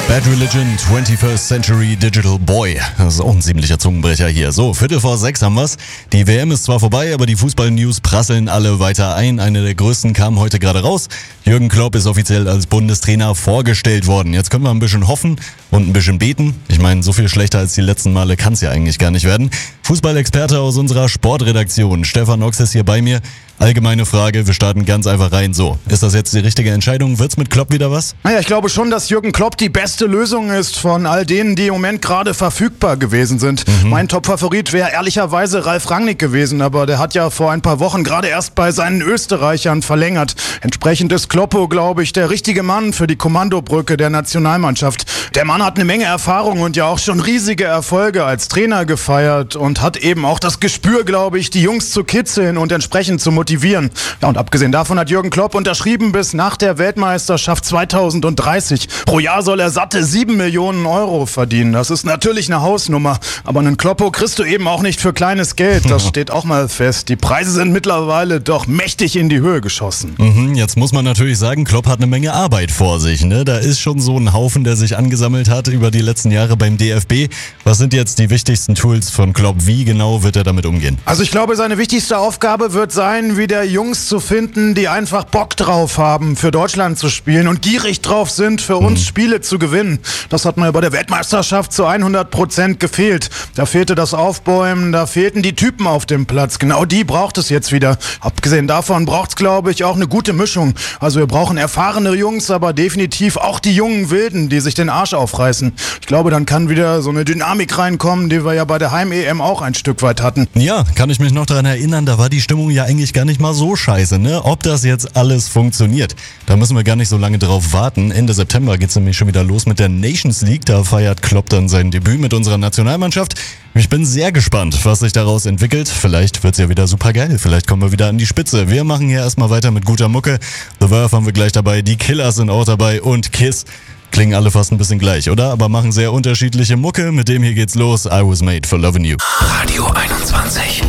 Bad Religion, 21st Century Digital Boy. Das ist auch ein ziemlicher Zungenbrecher hier. So, 5:45 haben wir's. Die WM ist zwar vorbei, aber die Fußball-News prasseln alle weiter ein. Eine der größten kam heute gerade raus. Jürgen Klopp ist offiziell als Bundestrainer vorgestellt worden. Jetzt können wir ein bisschen hoffen und ein bisschen beten. Ich meine, so viel schlechter als die letzten Male kann's ja eigentlich gar nicht werden. Fußballexperte aus unserer Sportredaktion, Stefan Ochs, ist hier bei mir. Allgemeine Frage, wir starten ganz einfach rein. So, ist das jetzt die richtige Entscheidung? Wird's mit Klopp wieder was? Naja, ich glaube schon, dass Jürgen Klopp die beste Lösung ist von all denen, die im Moment gerade verfügbar gewesen sind. Mein Top-Favorit wäre ehrlicherweise Ralf Rangnick gewesen, aber der hat ja vor ein paar Wochen gerade erst bei seinen Österreichern verlängert. Entsprechend ist Kloppo, glaube ich, der richtige Mann für die Kommandobrücke der Nationalmannschaft. Der Mann hat eine Menge Erfahrung und ja auch schon riesige Erfolge als Trainer gefeiert und hat eben auch das Gespür, glaube ich, die Jungs zu kitzeln und entsprechend zu motivieren. Ja, und abgesehen davon hat Jürgen Klopp unterschrieben bis nach der Weltmeisterschaft 2030. Pro Jahr soll er satte 7 Millionen Euro verdienen. Das ist natürlich eine Hausnummer. Aber einen Kloppo kriegst du eben auch nicht für kleines Geld. Das steht auch mal fest. Die Preise sind mittlerweile doch mächtig in die Höhe geschossen. Jetzt muss man natürlich sagen, Klopp hat eine Menge Arbeit vor sich, ne? Da ist schon so ein Haufen, der sich angesammelt hat über die letzten Jahre beim DFB. Was sind jetzt die wichtigsten Tools von Klopp? Wie genau wird er damit umgehen? Also ich glaube, seine wichtigste Aufgabe wird sein, wieder Jungs zu finden, die einfach Bock drauf haben, für Deutschland zu spielen und gierig drauf sind, für uns Spiele zu gewinnen. Das hat mir bei der Weltmeisterschaft zu 100% gefehlt. Da fehlte das Aufbäumen, da fehlten die Typen auf dem Platz. Genau die braucht es jetzt wieder. Abgesehen davon braucht es, glaube ich, auch eine gute Mischung. Also wir brauchen erfahrene Jungs, aber definitiv auch die jungen Wilden, die sich den Arsch aufreißen. Ich glaube, dann kann wieder so eine Dynamik reinkommen, die wir ja bei der Heim-EM auch ein Stück weit hatten. Ja, kann ich mich noch daran erinnern, da war die Stimmung ja eigentlich gar nicht mal so scheiße, ne? Ob das jetzt alles funktioniert, da müssen wir gar nicht so lange drauf warten. Ende September geht's nämlich schon wieder los mit der Nations League. Da feiert Klopp dann sein Debüt mit unserer Nationalmannschaft. Ich bin sehr gespannt, was sich daraus entwickelt. Vielleicht wird's ja wieder super geil. Vielleicht kommen wir wieder an die Spitze. Wir machen hier erstmal weiter mit guter Mucke. The Verve haben wir gleich dabei. Die Killers sind auch dabei und Kiss. Klingen alle fast ein bisschen gleich, oder? Aber machen sehr unterschiedliche Mucke. Mit dem hier geht's los. I was made for loving you. Radio 21.